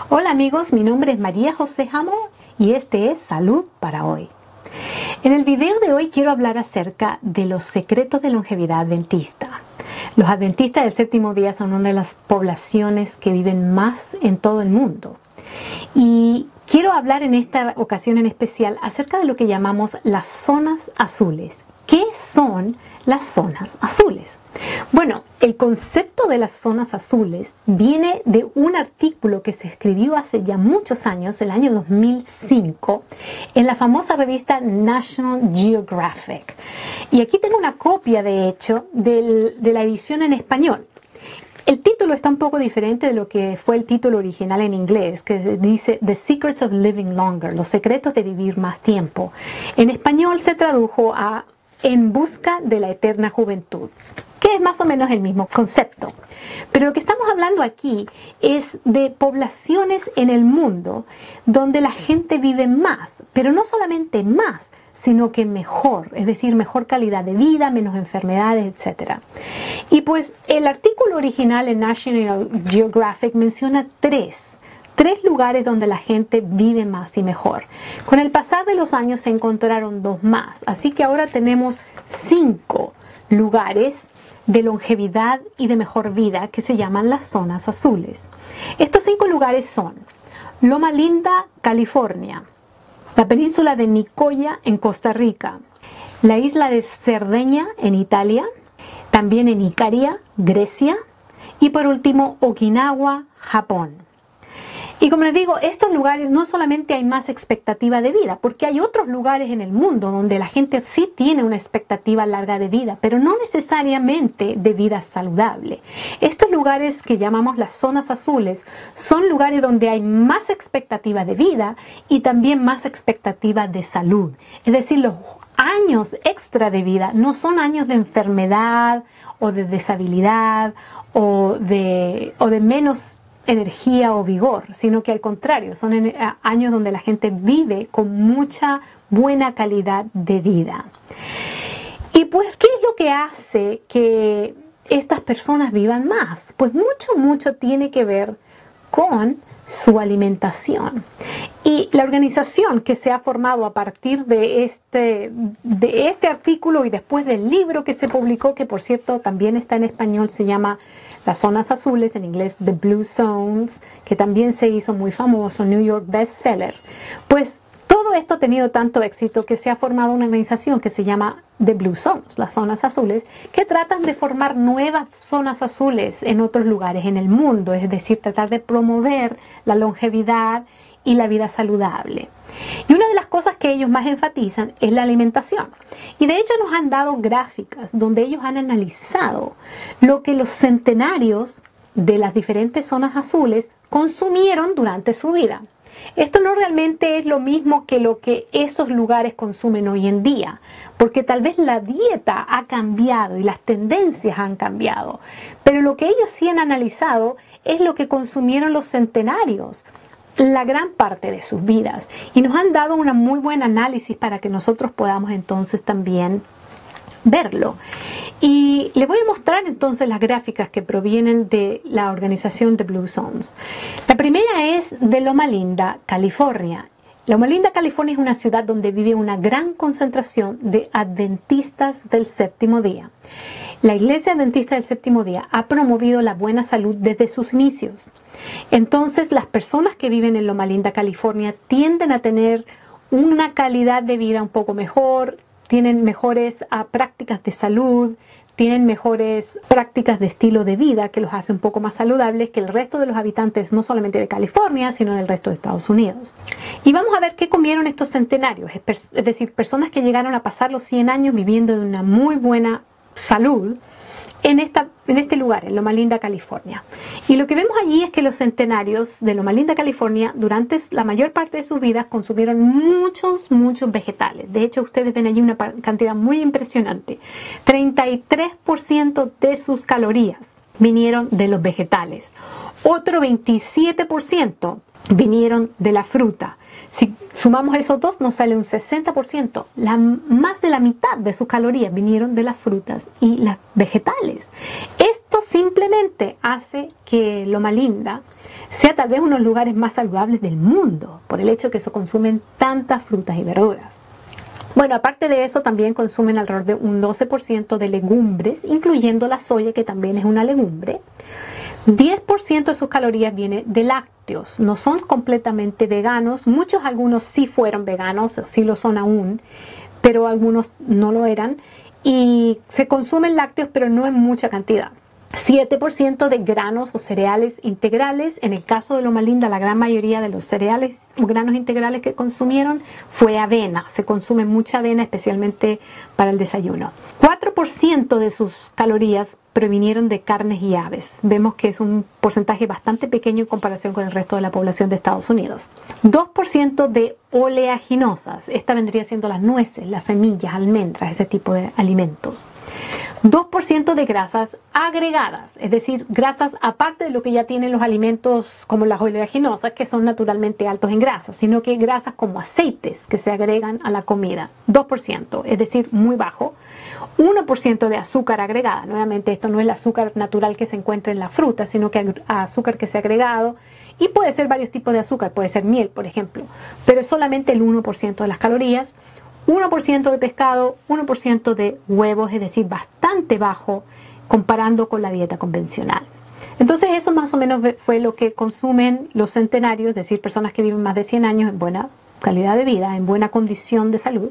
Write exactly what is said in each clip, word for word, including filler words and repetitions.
Hola amigos, mi nombre es María José Jamón y este es Salud para Hoy. En el video de hoy quiero hablar acerca de los secretos de longevidad adventista. Los adventistas del séptimo día son una de las poblaciones que viven más en todo el mundo. Y quiero hablar en esta ocasión en especial acerca de lo que llamamos las zonas azules. ¿Qué son las zonas azules? Bueno, el concepto de las zonas azules viene de un artículo que se escribió hace ya muchos años, el año dos mil cinco, en la famosa revista National Geographic. Y aquí tengo una copia, de hecho, del, de la edición en español. El título está un poco diferente de lo que fue el título original en inglés, que dice The Secrets of Living Longer, los secretos de vivir más tiempo. En español se tradujo a En busca de la eterna juventud, que es más o menos el mismo concepto. Pero lo que estamos hablando aquí es de poblaciones en el mundo donde la gente vive más, pero no solamente más, sino que mejor, es decir, mejor calidad de vida, menos enfermedades, etcétera. Y pues el artículo original en National Geographic menciona tres Tres lugares donde la gente vive más y mejor. Con el pasar de los años se encontraron dos más, así que ahora tenemos cinco lugares de longevidad y de mejor vida que se llaman las zonas azules. Estos cinco lugares son Loma Linda, California, la península de Nicoya en Costa Rica, la isla de Cerdeña en Italia, también en Icaria, Grecia, y por último Okinawa, Japón. Y como les digo, estos lugares no solamente hay más expectativa de vida, porque hay otros lugares en el mundo donde la gente sí tiene una expectativa larga de vida, pero no necesariamente de vida saludable. Estos lugares que llamamos las zonas azules son lugares donde hay más expectativa de vida y también más expectativa de salud. Es decir, los años extra de vida no son años de enfermedad o de deshabilidad o de, o de menos energía o vigor, sino que al contrario, son en, a, años donde la gente vive con mucha buena calidad de vida. Y pues, ¿qué es lo que hace que estas personas vivan más? Pues mucho, mucho tiene que ver con su alimentación. Y la organización que se ha formado a partir de este, de este artículo y después del libro que se publicó, que por cierto también está en español, se llama Las Zonas Azules, en inglés The Blue Zones, que también se hizo muy famoso, New York bestseller. Pues todo esto ha tenido tanto éxito que se ha formado una organización que se llama The Blue Zones, las zonas azules, que tratan de formar nuevas zonas azules en otros lugares en el mundo, es decir, tratar de promover la longevidad y la vida saludable. Y una de las cosas que ellos más enfatizan es la alimentación. Y de hecho nos han dado gráficas donde ellos han analizado lo que los centenarios de las diferentes zonas azules consumieron durante su vida. Esto no realmente es lo mismo que lo que esos lugares consumen hoy en día, porque tal vez la dieta ha cambiado y las tendencias han cambiado, pero lo que ellos sí han analizado es lo que consumieron los centenarios la gran parte de sus vidas, y nos han dado un muy buen análisis para que nosotros podamos entonces también verlo. Y le voy a mostrar entonces las gráficas que provienen de la organización de Blue Zones. La primera es de Loma Linda, California. Loma Linda, California es una ciudad donde vive una gran concentración de adventistas del séptimo día. La Iglesia Adventista del Séptimo Día ha promovido la buena salud desde sus inicios. Entonces, las personas que viven en Loma Linda, California, tienden a tener una calidad de vida un poco mejor, tienen mejores uh, prácticas de salud, tienen mejores prácticas de estilo de vida que los hace un poco más saludables que el resto de los habitantes, no solamente de California, sino del resto de Estados Unidos. Y vamos a ver qué comieron estos centenarios, es decir, personas que llegaron a pasar los cien años viviendo de una muy buena salud en, esta, en este lugar, en Loma Linda, California. Y lo que vemos allí es que los centenarios de Loma Linda, California, durante la mayor parte de sus vidas consumieron muchos, muchos vegetales. De hecho, ustedes ven allí una cantidad muy impresionante. treinta y tres por ciento de sus calorías vinieron de los vegetales. Otro veintisiete por ciento vinieron de la fruta. Si sumamos esos dos, nos sale un sesenta por ciento. La, más de la mitad de sus calorías vinieron de las frutas y las vegetales. Esto simplemente hace que Loma Linda sea tal vez uno de los lugares más saludables del mundo, por el hecho de que se consumen tantas frutas y verduras. Bueno, aparte de eso, también consumen alrededor de un doce por ciento de legumbres, incluyendo la soya, que también es una legumbre. diez por ciento de sus calorías viene de lácteos, no son completamente veganos, muchos, algunos sí fueron veganos, sí lo son aún, pero algunos no lo eran, y se consumen lácteos, pero no en mucha cantidad. siete por ciento de granos o cereales integrales. En el caso de Loma Linda, la gran mayoría de los cereales o granos integrales que consumieron fue avena. Se consume mucha avena, especialmente para el desayuno. cuatro por ciento de sus calorías provinieron de carnes y aves. Vemos que es un porcentaje bastante pequeño en comparación con el resto de la población de Estados Unidos. dos por ciento de oleaginosas. Esta vendría siendo las nueces, las semillas, almendras, ese tipo de alimentos. dos por ciento de grasas agregadas, es decir, grasas aparte de lo que ya tienen los alimentos como las oleaginosas, que son naturalmente altos en grasas, sino que grasas como aceites que se agregan a la comida. dos por ciento, es decir, muy bajo. uno por ciento de azúcar agregada. Nuevamente, esto no es el azúcar natural que se encuentra en la fruta, sino que azúcar que se ha agregado. Y puede ser varios tipos de azúcar, puede ser miel, por ejemplo, pero es solamente el uno por ciento de las calorías. uno por ciento de pescado, uno por ciento de huevos, es decir, bastante bajo comparando con la dieta convencional. Entonces eso más o menos fue lo que consumen los centenarios, es decir, personas que viven más de cien años en buena calidad de vida, en buena condición de salud,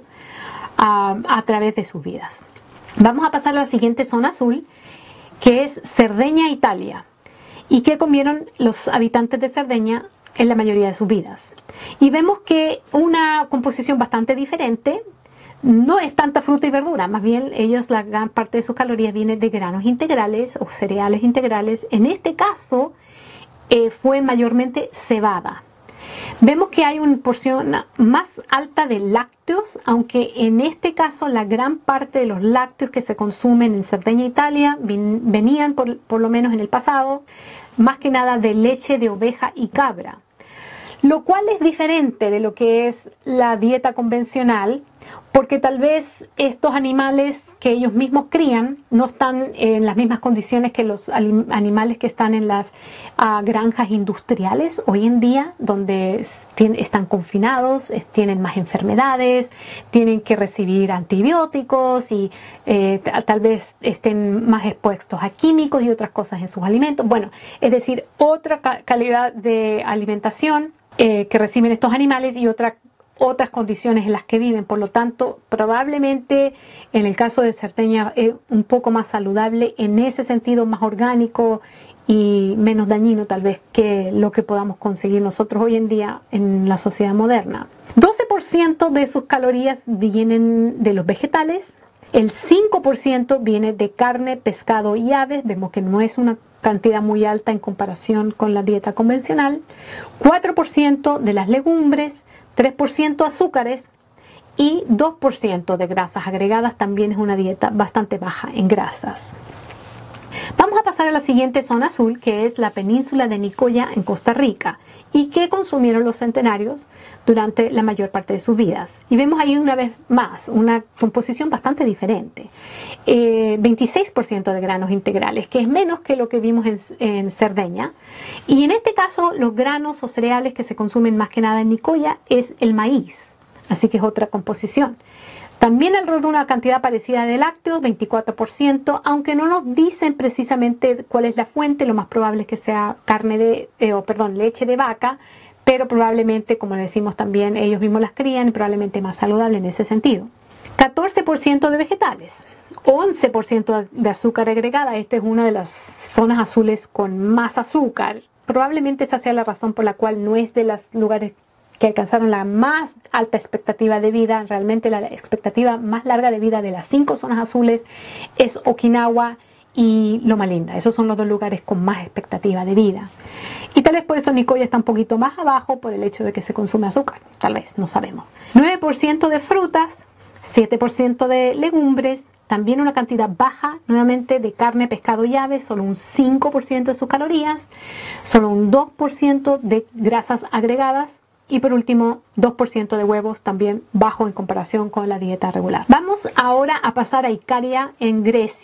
a, a través de sus vidas. Vamos a pasar a la siguiente zona azul, que es Cerdeña, Italia. ¿Y qué comieron los habitantes de Cerdeña en la mayoría de sus vidas? Y vemos que una composición bastante diferente. No es tanta fruta y verdura, más bien ellos, la gran parte de sus calorías viene de granos integrales o cereales integrales. En este caso eh, fue mayormente cebada. Vemos que hay una porción más alta de lácteos, aunque en este caso la gran parte de los lácteos que se consumen en Cerdeña, Italia, venían, por, por lo menos en el pasado, más que nada de leche de oveja y cabra. Lo cual es diferente de lo que es la dieta convencional, porque tal vez estos animales que ellos mismos crían no están en las mismas condiciones que los animales que están en las uh, granjas industriales hoy en día, donde están confinados, tienen más enfermedades, tienen que recibir antibióticos y eh, tal vez estén más expuestos a químicos y otras cosas en sus alimentos. Bueno, es decir, otra calidad de alimentación eh, que reciben estos animales y otra otras condiciones en las que viven. Por lo tanto, probablemente en el caso de Cerdeña es un poco más saludable, en ese sentido más orgánico y menos dañino tal vez que lo que podamos conseguir nosotros hoy en día en la sociedad moderna. doce por ciento de sus calorías vienen de los vegetales, el cinco por ciento viene de carne, pescado y aves. Vemos que no es una cantidad muy alta en comparación con la dieta convencional. cuatro por ciento de las legumbres, tres por ciento azúcares y dos por ciento de grasas agregadas. También es una dieta bastante baja en grasas. Vamos a pasar a la siguiente zona azul, que es la península de Nicoya en Costa Rica. ¿Y qué consumieron los centenarios durante la mayor parte de sus vidas? Y vemos ahí una vez más una composición bastante diferente. Eh, veintiséis por ciento de granos integrales, que es menos que lo que vimos en, en Cerdeña. Y en este caso, los granos o cereales que se consumen más que nada en Nicoya es el maíz. Así que es otra composición. También alrededor de una cantidad parecida de lácteos, veinticuatro por ciento, aunque no nos dicen precisamente cuál es la fuente, lo más probable es que sea carne de, eh, o perdón, leche de vaca, pero probablemente, como decimos también, ellos mismos las crían y probablemente más saludable en ese sentido. catorce por ciento de vegetales, once por ciento de azúcar agregada. Esta es una de las zonas azules con más azúcar. Probablemente esa sea la razón por la cual no es de los lugares que alcanzaron la más alta expectativa de vida. Realmente la expectativa más larga de vida de las cinco zonas azules es Okinawa y Loma Linda. Esos son los dos lugares con más expectativa de vida. Y tal vez por eso Nicoya está un poquito más abajo por el hecho de que se consume azúcar. Tal vez, no sabemos. nueve por ciento de frutas, siete por ciento de legumbres, también una cantidad baja nuevamente de carne, pescado y aves, solo un cinco por ciento de sus calorías, solo un dos por ciento de grasas agregadas. Y por último, dos por ciento de huevos, también bajo en comparación con la dieta regular. Vamos ahora a pasar a Ikaria en Grecia.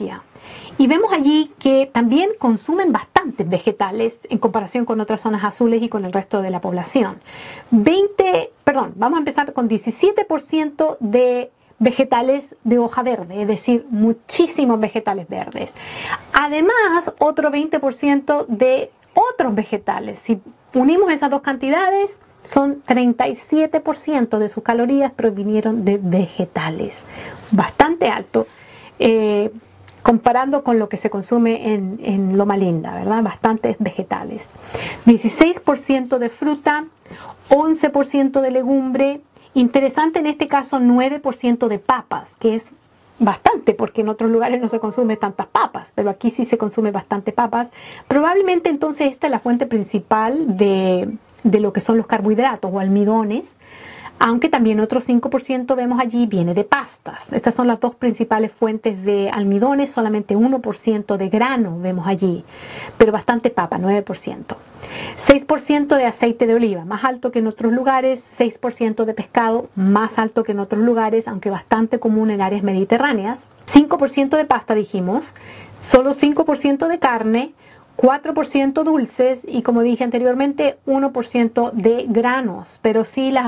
Y vemos allí que también consumen bastantes vegetales en comparación con otras zonas azules y con el resto de la población. veinte, perdón, vamos a empezar con diecisiete por ciento de vegetales de hoja verde, es decir, muchísimos vegetales verdes. Además, otro veinte por ciento de otros vegetales. Si unimos esas dos cantidades, son treinta y siete por ciento de sus calorías provinieron de vegetales. Bastante alto, eh, comparando con lo que se consume en, en Loma Linda, ¿verdad? Bastantes vegetales. dieciséis por ciento de fruta, once por ciento de legumbre. Interesante en este caso, nueve por ciento de papas, que es bastante, porque en otros lugares no se consume tantas papas, pero aquí sí se consume bastante papas. Probablemente entonces esta es la fuente principal de, de lo que son los carbohidratos o almidones, aunque también otro cinco por ciento vemos allí viene de pastas. Estas son las dos principales fuentes de almidones, solamente uno por ciento de grano vemos allí, pero bastante papa, nueve por ciento. seis por ciento de aceite de oliva, más alto que en otros lugares, seis por ciento de pescado, más alto que en otros lugares, aunque bastante común en áreas mediterráneas. cinco por ciento de pasta dijimos, solo cinco por ciento de carne, cuatro por ciento dulces y, como dije anteriormente, uno por ciento de granos, pero sí las